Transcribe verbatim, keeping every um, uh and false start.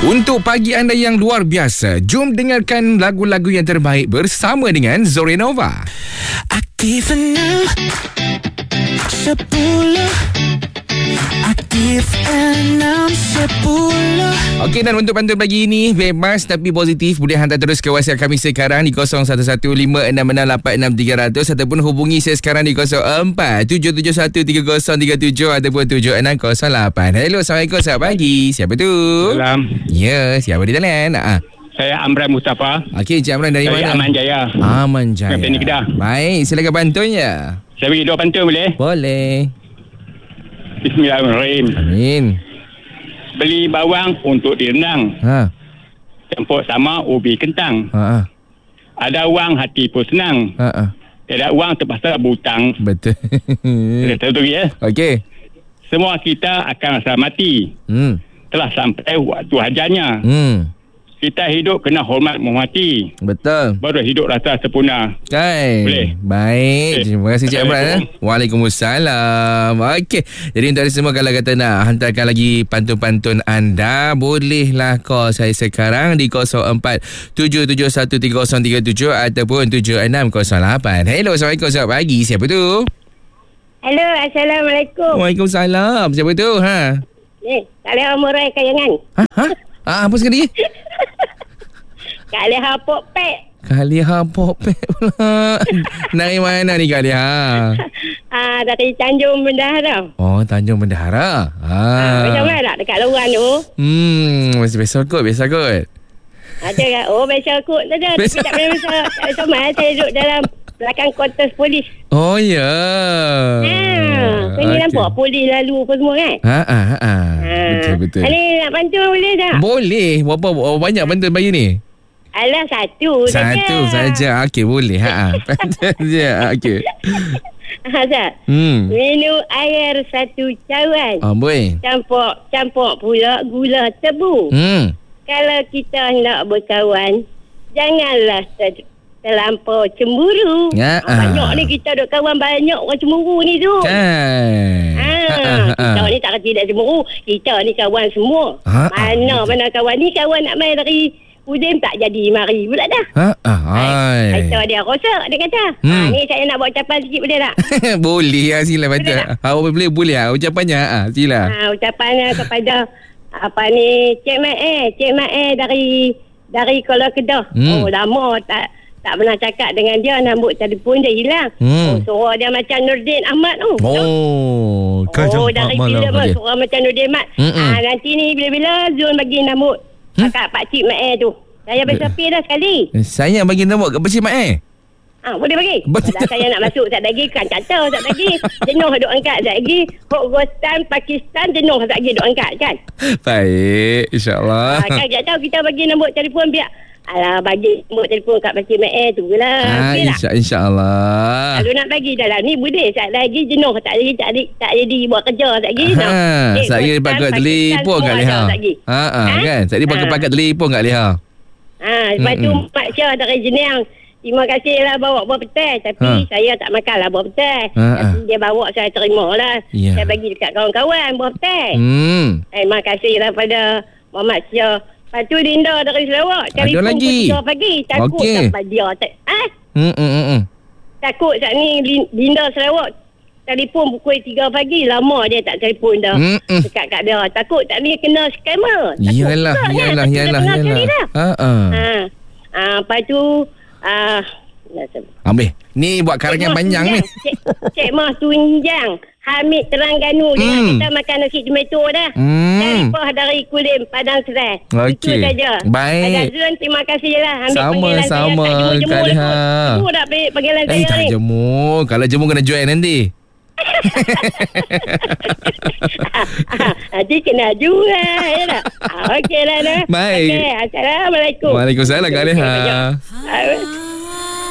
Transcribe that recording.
Untuk pagi anda yang luar biasa, jom dengarkan lagu-lagu yang terbaik bersama dengan Zorenova. Aktif enam sepuluh Aktif enam sepuluh. Okey, dan untuk pantun pagi ini bebas tapi positif, boleh hantar terus ke WhatsApp kami sekarang di kosong satu satu lima enam enam lapan enam tiga kosong kosong ataupun hubungi saya sekarang di kosong empat tujuh tujuh satu tiga kosong tiga tujuh ataupun tujuh enam kosong lapan. Hello, Assalamualaikum, selamat pagi. Siapa tu? Salam. Ya, siapa di dalam? Ah. Saya Amran Mustafa. Okey, Cik Amran dari Dari mana? Aman Jaya. Aman Jaya. Kapten Kedah. Baik, silakan pantunnya. Saya bagi dua pantun boleh? Boleh. Bismillahirrahmanirrahim. Amin. Beli bawang untuk direndang. Ha. Campur sama ubi kentang. Ha. Ada wang hati pun senang. Ha. Ha. Tiada wang terpaksa berhutang. Betul. Betul ya? Okey. Semua kita akan rasa mati. Hmm. Telah sampai waktu hajarnya. Hmm. Kita hidup kena hormat menghormati. Betul. Baru hidup rasa sempurna. Kan? Boleh. Baik. Boleh. Terima kasih Cik Amran. Eh? Waalaikumsalam. Okey. Jadi untuk semua, kalau kata nak hantarkan lagi pantun-pantun anda, bolehlah call saya sekarang di kosong empat tujuh tujuh satu tiga kosong tiga tujuh ataupun tujuh enam kosong lapan. Hello, Assalamualaikum, selamat pagi. Siapa tu? Hello, Assalamualaikum. Waalaikumsalam. Siapa tu? Ha? Ni, Kak Leha Murai Kayangan. Ha? Ha? Ah, apa sekali? Kak Leha Pok Pek. Kak Leha Popek pula. Dari mana ni Kak Leha? Ah, dari Tanjung Bendahara. Oh, Tanjung Bendahara. Ah, macam Ah. mana nak dekat luar tu? Hmm, biasa biasa kot, biasa kot. Ada kan? Oh, biasa kot. Tak ada. Tapi Biasa. tak pernah biasa. Tak ada sama. Saya duduk dalam belakang kuartus polis. Oh, ya. Ah, kau ni nampak polis lalu apa semua kan? Ha, ha, ha. Ah. Betul, betul. Ni nak pantun boleh tak? Boleh. Berapa, berapa banyak pantun pagi ni? Alah, satu saja. Satu saja. Okey, boleh. Ha, ha. Pantun je. Okey. Azat. Hmm. Minum air satu cawan. Ah, boleh. Campur, campur pula gula tebu. Hmm. Kalau kita nak berkawan, janganlah ter, terlampau cemburu. Ya, Ah, banyak ni kita duk kawan, banyak orang cemburu ni tu. Kan. Ah, Ha, ha, ha. kita ni tak tidak cemburu. Kita ni kawan semua. Ha, ha, Mana betul. mana kawan ni, kawan nak main dari Udim tak jadi mari pula dah. Ha, ha. Hai. Kita dia rosak, dia kata. Hmm. Ha, ni saya nak buat ucapan sikit boleh tak? Boleh lah, sila baca. Boleh tak? Ha, boleh, boleh lah. Ucapannya, ha, sila. Ha, ucapannya kepada apa ni, Cik Mat eh, Cik Mat eh dari dari Kuala Kedah. Hmm. Oh, lama tak tak pernah cakap dengan dia, nombor telefon dia hilang. Hmm. Oh, suara dia macam Nurdin Ahmad tu. Oh, Oh, dari bila pun suara macam Nurdin Ahmad. Mm-mm. Ah, nanti ni bila-bila Zul bagi nombor Hmm? kakak Pak Cik Mat eh tu. Saya bersepi dah sekali. Saya bagi nombor ke Pak Cik Mat eh? Ah, boleh bagi? Betul. Dah saya nak masuk tak lagi kan kata tak lagi. Jenuh duk angkat tak lagi. Afghanistan, Pakistan jenuh tak lagi duk angkat kan. Baik, insyaAllah. Ah, kan tak tahu kita bagi nombor telefon biar alah bagi nombor telefon kat Pak Cik Mat eh tu lah. Ah, Okey tak? insya, insyaAllah. Kalau nak bagi dalam ni boleh. Tak lagi jenuh tak lagi tak lagi tak jadi buat kerja tak lagi. Ha, Eh, saya Pakistan, pakai Pakistan telefon semua kat ada Leha. tak lagi. Ha, ha, Ha? kan? Tadi pakai Ha. pakai telefon kat Leha. Ha, lepas tu Mm-mm. Mak Syah dari Jenang. Terima kasih lah bawa buah petai. Tapi Ha. saya tak makan lah buah petai. Ha, Tapi ha. dia bawa saya terima lah. Ya. Saya bagi dekat kawan-kawan buah petai. Hmm. Eh, terima kasih lah pada Muhammad Syah. Lepas tu Linda dari Sarawak. Ada Telefon lagi? pukul tiga pagi. Takut Okey. sampai dia. Tak, ah, Hmm, hmm, hmm, hmm. takut saat ni Lin- Linda Sarawak. Telefon pukul tiga pagi. Lama dia tak telefon dah. Hmm, hmm. Dekat kat dia. Takut tak ni kena scammer. Takut Yalah, juga kan? yalah, Tapi dah yalah, pernah kali yalah. dah. Ha, ha. Ha. Ah, lepas tu ah Ambil. Ni buat karangan panjang ni. Cik, Cik Mah Tunjang Hamid Terengganu dengan Hmm. kita makan nasi tomato dah. Hmm. Daripah dari Kulim Padang Serai. Itu Okey. saja. Baik. Ada Zun, terima kasih lah ambil Sama, panggilan sama, saya. Tak jemur-jemur Kak Leha. dah. Jemur dah panggilan Eh, saya tak ni. jemur. Kalau jemur kena join nanti. Nanti kena jual ya tak? Ah, okey lah dah. Baik. Okey, Assalamualaikum. Waalaikumsalam, Kak Leha. Ah,